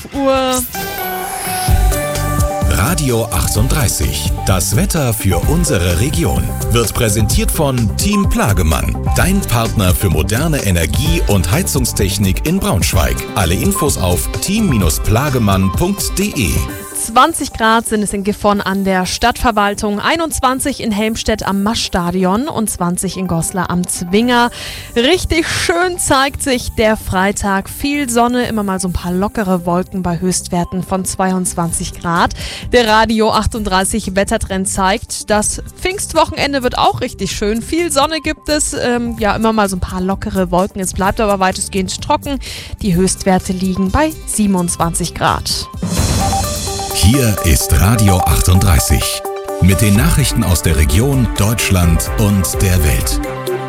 Uhr. Radio 38. Das Wetter für unsere Region wird präsentiert von Team Plagemann. Dein Partner für moderne Energie- und Heizungstechnik in Braunschweig. Alle Infos auf team-plagemann.de. 20 Grad sind es in Gifhorn an der Stadtverwaltung, 21 in Helmstedt am Maschstadion und 20 in Goslar am Zwinger. Richtig schön zeigt sich der Freitag. Viel Sonne, immer mal so ein paar lockere Wolken bei Höchstwerten von 22 Grad. Der Radio 38 Wettertrend zeigt, das Pfingstwochenende wird auch richtig schön. Viel Sonne gibt es, immer mal so ein paar lockere Wolken. Es bleibt aber weitestgehend trocken. Die Höchstwerte liegen bei 27 Grad. Hier ist Radio 38 mit den Nachrichten aus der Region, Deutschland und der Welt.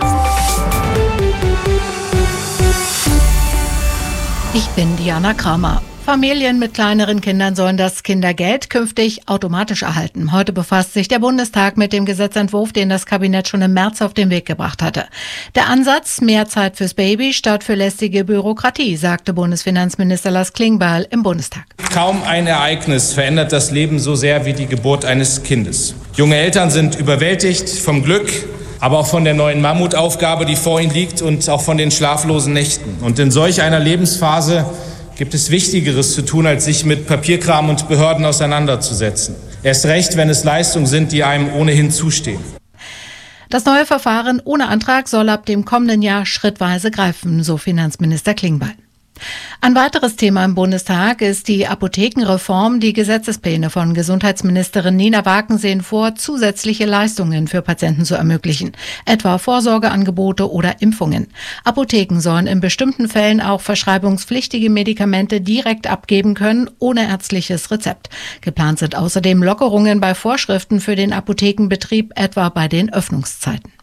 Ich bin Diana Kramer. Familien mit kleineren Kindern sollen das Kindergeld künftig automatisch erhalten. Heute befasst sich der Bundestag mit dem Gesetzentwurf, den das Kabinett schon im März auf den Weg gebracht hatte. Der Ansatz, mehr Zeit fürs Baby statt für lästige Bürokratie, sagte Bundesfinanzminister Lars Klingbeil im Bundestag. Kaum ein Ereignis verändert das Leben so sehr wie die Geburt eines Kindes. Junge Eltern sind überwältigt vom Glück, aber auch von der neuen Mammutaufgabe, die vor ihnen liegt, und auch von den schlaflosen Nächten. Und in solch einer Lebensphase gibt es Wichtigeres zu tun, als sich mit Papierkram und Behörden auseinanderzusetzen. Erst recht, wenn es Leistungen sind, die einem ohnehin zustehen. Das neue Verfahren ohne Antrag soll ab dem kommenden Jahr schrittweise greifen, so Finanzminister Klingbeil. Ein weiteres Thema im Bundestag ist die Apothekenreform. Die Gesetzespläne von Gesundheitsministerin Nina Waken sehen vor, zusätzliche Leistungen für Patienten zu ermöglichen, etwa Vorsorgeangebote oder Impfungen. Apotheken sollen in bestimmten Fällen auch verschreibungspflichtige Medikamente direkt abgeben können, ohne ärztliches Rezept. Geplant sind außerdem Lockerungen bei Vorschriften für den Apothekenbetrieb, etwa bei den Öffnungszeiten.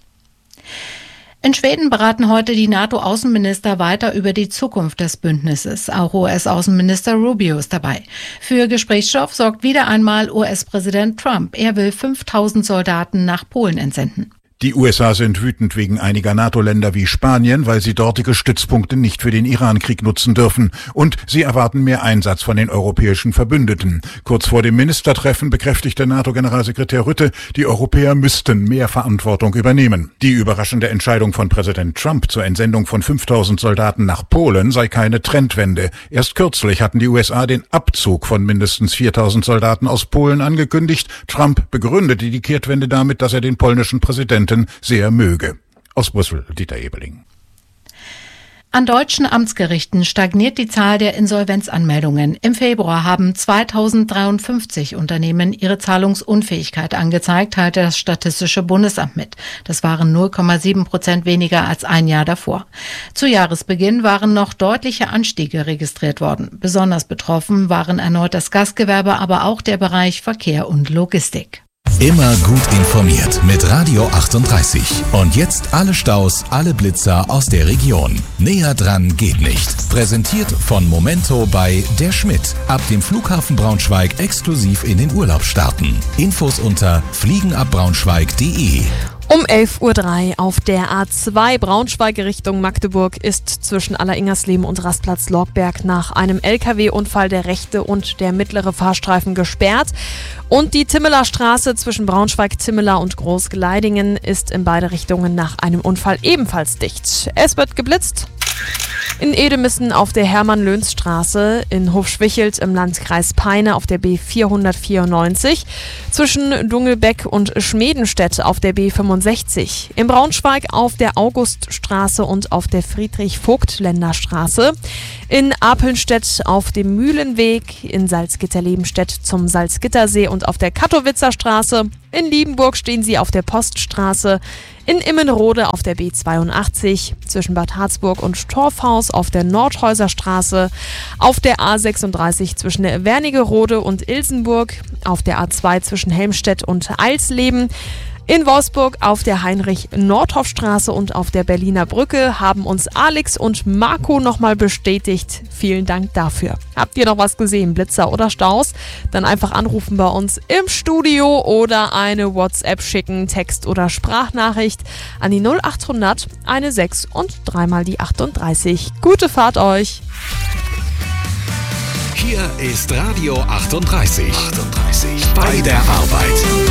In Schweden beraten heute die NATO-Außenminister weiter über die Zukunft des Bündnisses. Auch US-Außenminister Rubio ist dabei. Für Gesprächsstoff sorgt wieder einmal US-Präsident Trump. Er will 5000 Soldaten nach Polen entsenden. Die USA sind wütend wegen einiger NATO-Länder wie Spanien, weil sie dortige Stützpunkte nicht für den Iran-Krieg nutzen dürfen. Und sie erwarten mehr Einsatz von den europäischen Verbündeten. Kurz vor dem Ministertreffen bekräftigte NATO-Generalsekretär Rutte, die Europäer müssten mehr Verantwortung übernehmen. Die überraschende Entscheidung von Präsident Trump zur Entsendung von 5000 Soldaten nach Polen sei keine Trendwende. Erst kürzlich hatten die USA den Abzug von mindestens 4000 Soldaten aus Polen angekündigt. Trump begründete die Kehrtwende damit, dass er den polnischen Präsidenten sehr möge. Aus Brüssel, Dieter Ebeling. An deutschen Amtsgerichten stagniert die Zahl der Insolvenzanmeldungen. Im Februar haben 2053 Unternehmen ihre Zahlungsunfähigkeit angezeigt, teilte das Statistische Bundesamt mit. Das waren 0,7% weniger als ein Jahr davor. Zu Jahresbeginn waren noch deutliche Anstiege registriert worden. Besonders betroffen waren erneut das Gastgewerbe, aber auch der Bereich Verkehr und Logistik. Immer gut informiert mit Radio 38. Und jetzt alle Staus, alle Blitzer aus der Region. Näher dran geht nicht. Präsentiert von Momento bei Der Schmidt. Ab dem Flughafen Braunschweig exklusiv in den Urlaub starten. Infos unter fliegenabbraunschweig.de. Um 11.03 Uhr auf der A2 Braunschweig Richtung Magdeburg ist zwischen Alleringersleben und Rastplatz Lorgberg nach einem LKW-Unfall der rechte und der mittlere Fahrstreifen gesperrt. Und die Timmeler Straße zwischen Braunschweig-Timmeler und Großgleidingen ist in beide Richtungen nach einem Unfall ebenfalls dicht. Es wird geblitzt. In Edemissen auf der Hermann-Löns-Straße, in Hofschwichelt im Landkreis Peine auf der B494, zwischen Dungelbeck und Schmedenstedt auf der B65, in Braunschweig auf der Auguststraße und auf der Friedrich-Vogt-Länder-Straße, in Apelnstedt auf dem Mühlenweg, in Salzgitter-Lebenstedt zum Salzgittersee und auf der Kattowitzer Straße, in Liebenburg stehen sie auf der Poststraße, in Immenrode auf der B82, zwischen Bad Harzburg und Torfhaus auf der Nordhäuser Straße, auf der A36 zwischen Wernigerode und Ilsenburg, auf der A2 zwischen Helmstedt und Eilsleben, in Wolfsburg auf der Heinrich-Nordhoff-Straße und auf der Berliner Brücke haben uns Alex und Marco nochmal bestätigt. Vielen Dank dafür. Habt ihr noch was gesehen, Blitzer oder Staus? Dann einfach anrufen bei uns im Studio oder eine WhatsApp schicken, Text- oder Sprachnachricht an die 0800 16 und dreimal die 38. Gute Fahrt euch! Hier ist Radio 38. Bei der Arbeit.